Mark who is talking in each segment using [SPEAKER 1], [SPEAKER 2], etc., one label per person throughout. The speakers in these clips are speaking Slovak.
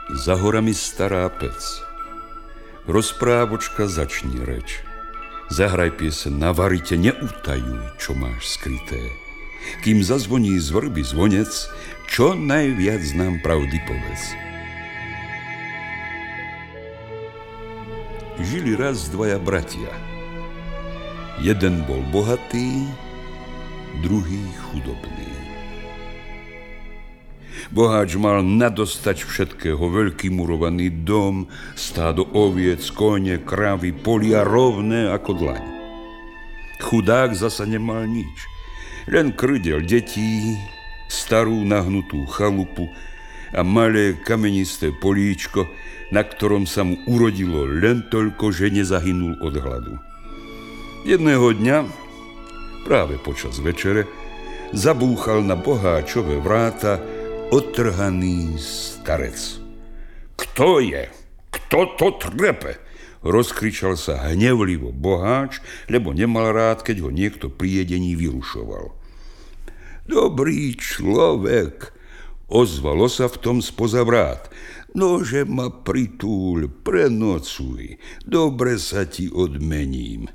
[SPEAKER 1] Za horami stará pec. Rozprávočka začni reč. Zahraj piesen na varite, neutajuj, čo máš skryté. Kým zazvoní z vrby zvonec, čo najviac nám pravdy povedz. Žili raz dvaja bratia. Jeden bol bohatý, druhý chudobný. Boháč mal nadostať všetkého, veľký murovaný dom, stádo oviec, kone, kravy, polia rovné ako dlaň. Chudák zasa nemal nič, len krdel detí, starú nahnutú chalupu a malé kamenisté políčko, na ktorom sa mu urodilo len toľko, že nezahynul od hladu. Jedného dňa, práve počas večere, zabúchal na boháčove vráta otrhaný starec. Kto je? Kto to trepe? Rozkričal sa hnevlivo boháč, lebo nemal rád, keď ho niekto pri jedení vyrušoval. Dobrý človek, ozvalo sa v tom spoza vrát. Nože ma pritúľ, prenocuj, dobre sa ti odmením.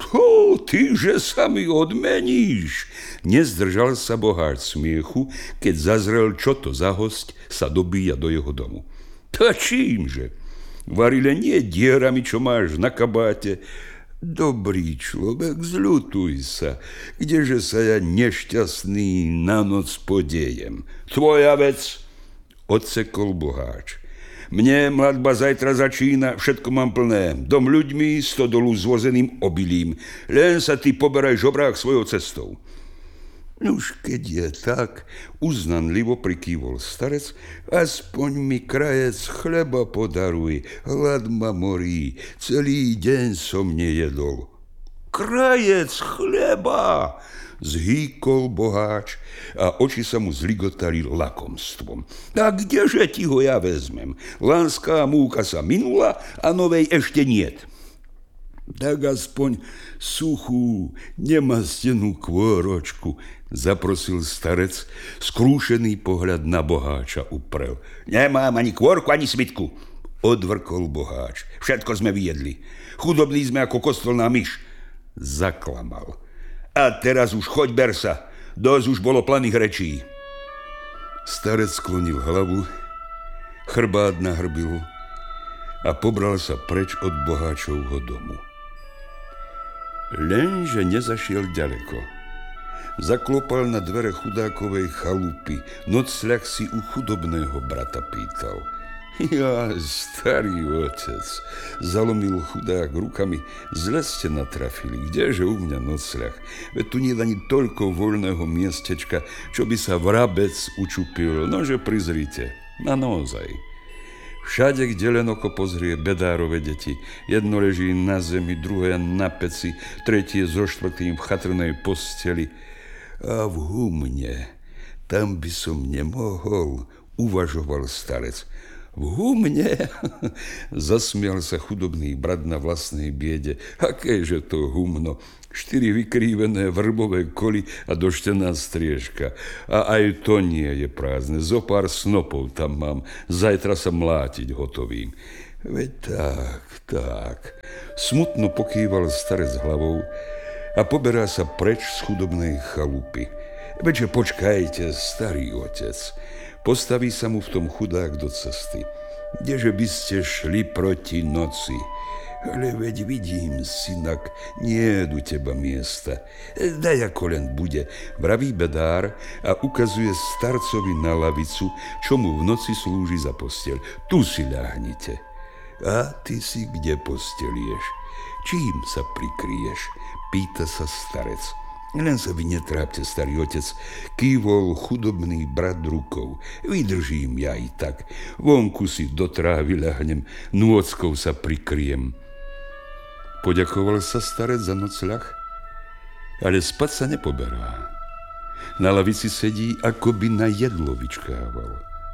[SPEAKER 1] Tyže sa mi odmeníš. Nezdržal sa boháč smiechu, keď zazrel, čo to za hosť sa dobíja do jeho domu. Tá čímže? Varile nie dierami, čo máš na kabáte. Dobrý človek, zľutuj sa, kdeže sa ja nešťastný na noc podejem. Tvoja vec, odsekol boháč. Mne mladba zajtra začína, všetko mám plné. Dom ľuďmi, stodolu s vozeným obilím. Len sa ty poberaj žobrák svojou cestou. Nuž, keď je tak, uznanlivo prikývol starec, aspoň mi krajec chleba podaruj, hlad ma morí, celý deň som nejedol. Krajec chleba! Zhýkol boháč a oči sa mu zligotali lakomstvom. A kdeže ti ho ja vezmem? Lánská múka sa minula a novej ešte niet. Tak aspoň suchú, nemastenú kvôročku, zaprosil starec, skrúšený pohľad na boháča uprel. Nemám ani kvôrku, ani svitku, odvrkol boháč. Všetko sme vyjedli. Chudobní sme ako kostolná myš. Zaklamal. A teraz už choď, ber sa. Dosť už bolo planých rečí. Starec sklonil hlavu, chrbát nahrbil a pobral sa preč od boháčovho domu. Lenže nezašiel ďaleko. Zaklopal na dvere chudákovej chalupy. Nocľah si u chudobného brata pýtal. Ja, starý otec, zalomil chudák rukami, zle ste natrafili, kdeže u mňa nocľah? Veď tu nie je ani toľko voľného miestečka, čo by sa vrabec učupil, nože prizrite, na naozaj. Všade, kde len oko pozrie bedárove deti, jedno leží na zemi, druhé na peci, tretie so štvrtým v chatrnej posteli. A v humne, tam by som nemohol, uvažoval starec. V humne? Zasmial sa chudobný brat na vlastnej biede. Akéže to humno? 4 vykrívené vrbové koly a doštená striežka. A aj to nie je prázdne. Zopár snopov tam mám. Zajtra sa mlátiť hotovým. Veď tak. Smutno pokýval starec hlavou a poberá sa preč z chudobnej chalupy. Veďže počkajte, starý otec. Postaví sa mu v tom chudák do cesty. Kdeže by ste šli proti noci? Ale veď vidím, synak, nie je u teba miesta. Daj ako len bude, vraví bedár a ukazuje starcovi na lavicu, čo mu v noci slúži za posteľ. Tu si ľahnite. A ty si kde postelieš? Čím sa prikryješ? Pýta sa starec. Len sa vy netrápte, starý otec, kývol chudobný brat rukou. Vydržím ja i tak. Vonku si do trávy ľahnem, nôckou sa prikryjem. Poďakoval sa starec za nocľah, ale spať sa nepoberá. Na lavici sedí, ako by na jedlo vyčkával.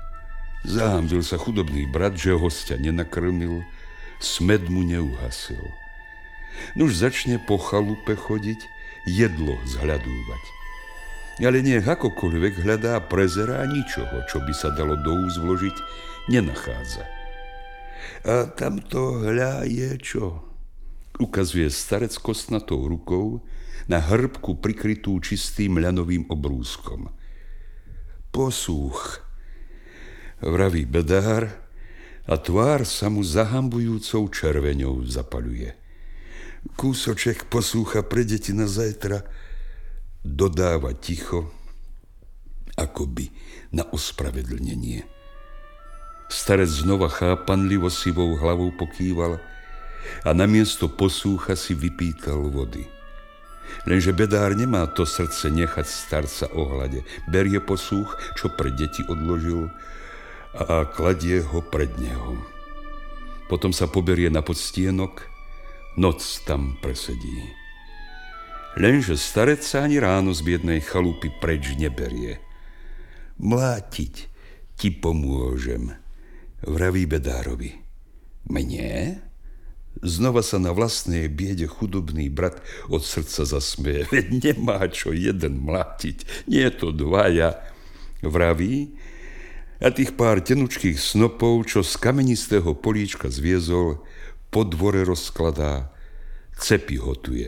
[SPEAKER 1] Zahambil sa chudobný brat, že hostia nenakrmil, smed mu neuhasil. Nuž začne po chalupe chodiť, jedlo zhľadúvať. Ale nech akokoľvek hľadá, prezerá, ničoho, čo by sa dalo do úst vložiť, nenachádza. A tamto hľa je čo? Ukazuje starec kostnatou rukou na hrbku prikrytú čistým ľanovým obrúskom. Posúch, vraví bedár a tvár sa mu zahambujúcou červeňou zapaľuje. Kúsoček posúcha pre deti na zajtra, dodáva ticho, akoby na ospravedlnenie. Starec znova chápanlivo sivou hlavou pokýval a namiesto posúcha si vypýtal vody. Lenže bedár nemá to srdce nechať starca ohľade. Berie posúch, čo pre deti odložil, a kladie ho pred neho. Potom sa poberie na podstienok, noc tam presedí. Lenže starec sa ani ráno z biednej chalupy preč neberie. Mlátiť ti pomôžem, vraví bedárovi. Mne? Znova sa na vlastnej biede chudobný brat od srdca zasmeje. Veď nemá čo jeden mlátiť, nie to dvaja, vraví, a tých pár tenučkých snopov, čo z kamenistého políčka zviezol, po dvore rozkladá, cepy hotuje.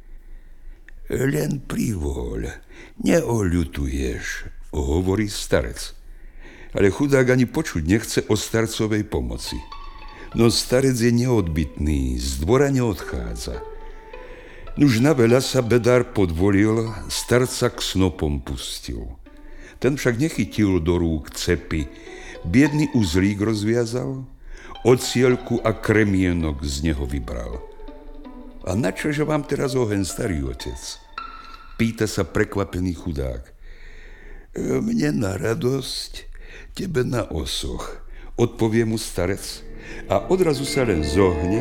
[SPEAKER 1] Len privôľ, neoľutuješ, hovorí starec. Ale chudák ani počuť nechce o starcovej pomoci. No starec je neodbytný, z dvora neodchádza. Nuž na veľa sa bedár podvolil, starca k snopom pustil. Ten však nechytil do rúk cepy, biedný uzlík rozviazal, ocielku a kremienok z neho vybral. A načože vám teraz oheň, starý otec? Pýta sa prekvapený chudák. Mne na radosť, tebe na osoch, odpovie mu starec a odrazu sa len zohne,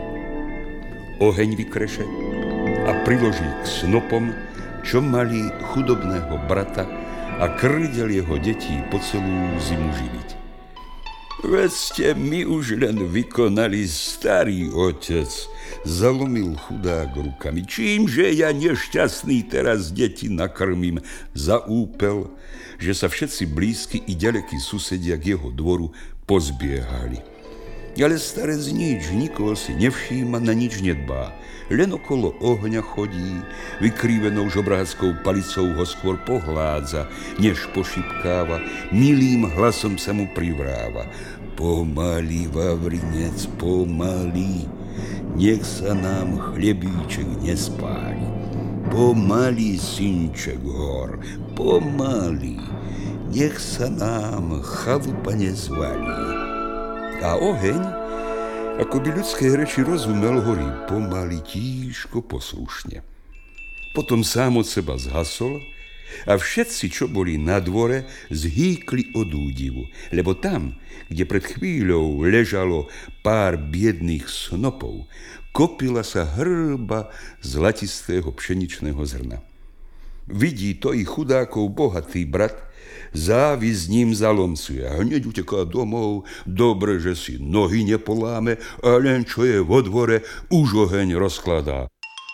[SPEAKER 1] oheň vykreše a priloží k snopom, čo mali chudobného brata a krdeľ jeho detí po celú zimu živiť. Veď ste mi už len vykonali, starý otec, zalomil chudák rukami. Čímže ja nešťastný teraz deti nakrmím, zaúpel, že sa všetci blízky i ďalekí susedia k jeho dvoru pozbiehali. Ale starec nič, nikoho si nevšíma, na nič nedbá. Len okolo ohňa chodí, vykrývenou žobráckou palicou ho skôr pohládza, než pošipkáva, milým hlasom sa mu privráva. Pomaly, Vavrinec, pomaly, nech sa nám chlebíček nespáli. Pomaly, synček hor, pomaly, nech sa nám chalupa nezvalí. A oheň, ako by ľudské reči rozumel, horí pomaly, tížko, poslušne. Potom sám od seba zhasol a všetci, čo boli na dvore, zhýkli od údivu, lebo tam, kde pred chvíľou ležalo pár biedných snopov, kopila sa hrba zlatistého pšeničného zrna. Vidí to i chudákov bohatý brat, závis ním zalomcuje a hneď uteká domov, dobre, že si nohy nepoláme, a len čo je vo dvore, už oheň rozkladá.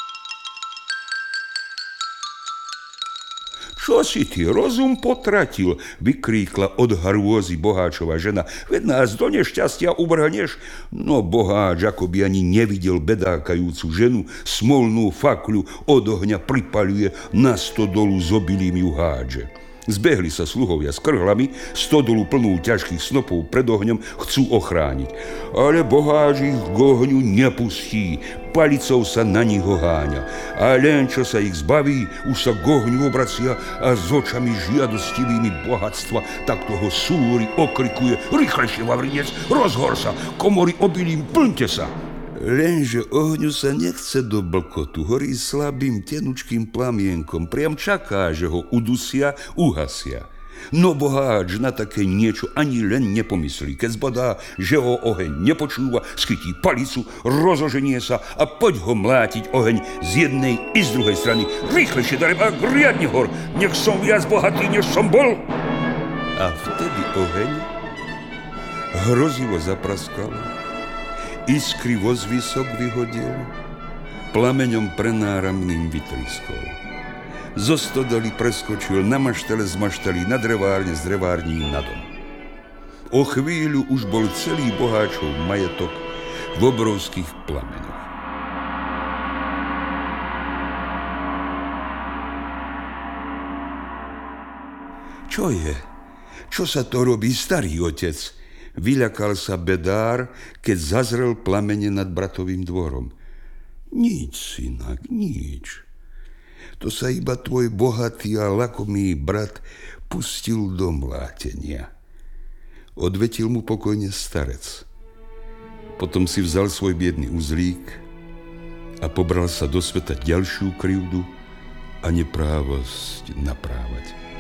[SPEAKER 1] Čo si ty, rozum potratil, vykríkla od hrôzy boháčova žena. Veď nás do nešťastia uvrhneš. No boháč, ako by ani nevidel bedákajúcu ženu, smolnú fakľu od ohňa pripaľuje, na stodolu z obilím ju hádže. Zbehli sa sluhovia s krhlami, stodolu plnú ťažkých snopov pred ohňom chcú ochrániť. Ale boháč ich k ohňu nepustí, palicou sa na nich oháňa. A len čo sa ich zbaví, už sa k ohňu obracia a s očami žiadostivými bohatstva tak toho súri okrikuje: Rýchlejšie, Vavrinec, rozhor sa, komory obilím, plňte sa. Lenže ohňu sa nechce do blkotu, horí slabým tenučkým plamienkom, priam čaká, že ho udusia, uhasia. No boháč na také niečo ani len nepomyslí, keď zbadá, že ho oheň nepočúva, schytí palicu, rozoženie sa a poď ho mlátiť oheň z jednej i z druhej strany. Rýchlejšie, darebák, riadne hor, nech som viac bohatý, než som bol. A vtedy oheň hrozivo zapraskal, iskry vo zvýsok vyhodil, plameňom prenáramným vytriskol. zo stodoly preskočil na maštale z maštali, na drevárne z drevární na dom. O chvíľu už bol celý boháčov majetok v obrovských plameňoch. Čo je? Čo sa to robí, starý otec? Vyľakal sa bedár, keď zazrel plamene nad bratovým dvorom. Nič, synak, nič. To sa iba tvoj bohatý a lakomý brat pustil do mlátenia. Odvetil mu pokojne starec. Potom si vzal svoj biedný uzlík a pobral sa do sveta ďalšiu krivdu a neprávosť naprávať.